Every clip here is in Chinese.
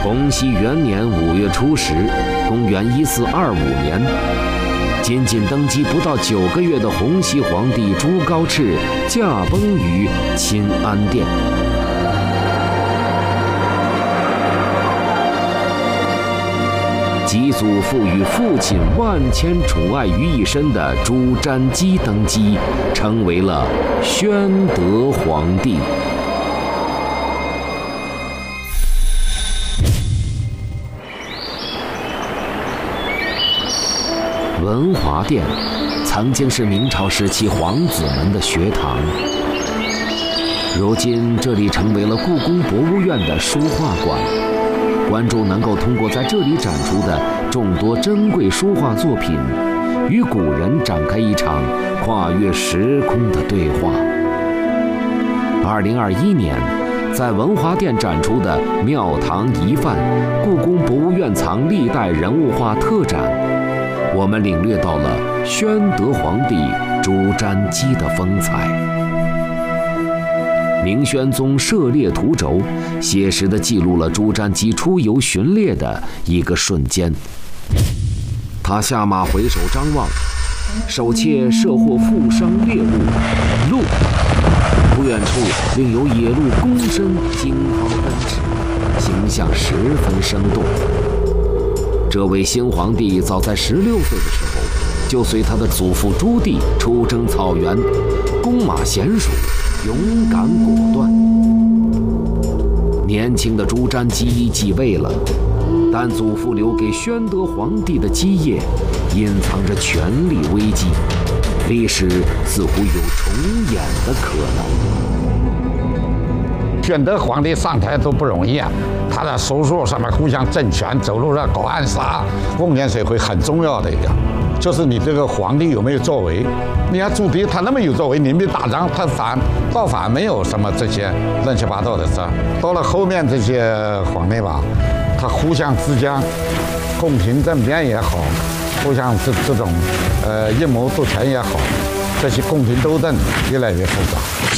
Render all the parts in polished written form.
洪熙元年5月初10，公元1425年，仅仅登基不到9个月的洪熙皇帝朱高炽驾崩于钦安殿。其祖父与父亲万千宠爱于一身的朱瞻基登基，成为了宣德皇帝。文华殿曾经是明朝时期皇子们的学堂，如今这里成为了故宫博物院的书画馆。观众能够通过在这里展出的众多珍贵书画作品，与古人展开一场跨越时空的对话。2021年，在文华殿展出的《庙堂遗范：故宫博物院藏历代人物画特展》，我们领略到了宣德皇帝朱瞻基的风采。明宣宗涉猎图轴，写实地记录了朱瞻基出游巡猎的一个瞬间。他下马回首张望，手切射获负伤猎物，鹿。不远处另有野鹿躬身惊涛奔驰，形象十分生动。这位新皇帝早在16岁的时候，就随他的祖父朱棣出征草原，弓马娴熟，勇敢果断。年轻的朱瞻基继位了，但祖父留给宣德皇帝的基业隐藏着权力危机，历史似乎有重演的可能。 宣德皇帝上台都不容易啊，他的手术上面互相争权，走路上搞暗杀，封建社会很重要的一个。就是你这个皇帝有没有作为？你看朱棣他那么有作为，临兵打仗他造反没有什么这些乱七八糟的事。到了后面这些皇帝吧，他互相之间宫廷政变也好，互相这种阴谋夺权也好，这些宫廷斗争越来越复杂。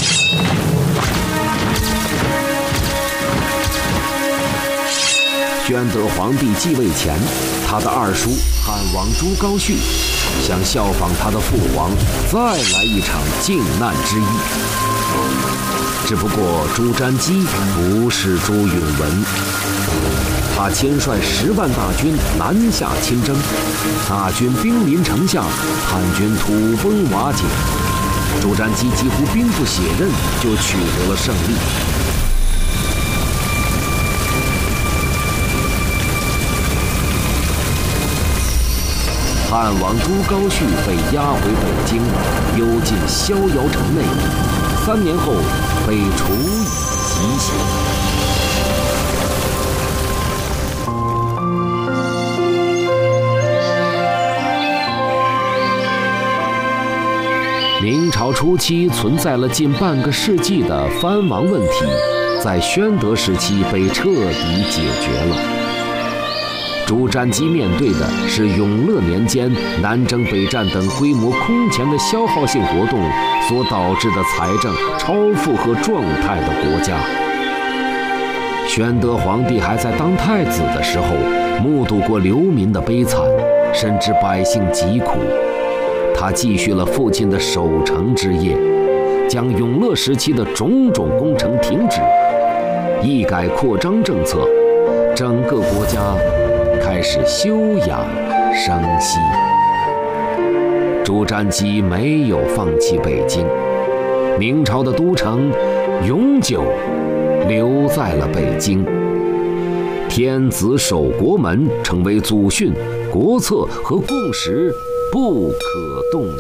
宣德皇帝继位前，他的二叔汉王朱高煦想效仿他的父王，再来一场靖难之役。只不过朱瞻基不是朱允文，他亲率10万大军南下亲征，大军兵临城下，叛军土崩瓦解，朱瞻基几乎兵不血刃就取得了胜利。汉王朱高煦被押回北京，幽禁逍遥城内，3年后被处以极刑。明朝初期存在了近半个世纪的藩王问题，在宣德时期被彻底解决了。朱瞻基面对的是永乐年间南征北战等规模空前的消耗性活动所导致的财政超负荷状态的国家。宣德皇帝还在当太子的时候，目睹过流民的悲惨，深知百姓疾苦。他继续了父亲的守城之业，将永乐时期的种种工程停止，一改扩张政策，整个国家开始休养生息。朱瞻基没有放弃北京，明朝的都城永久留在了北京。天子守国门成为祖训、国策和共识不可动摇。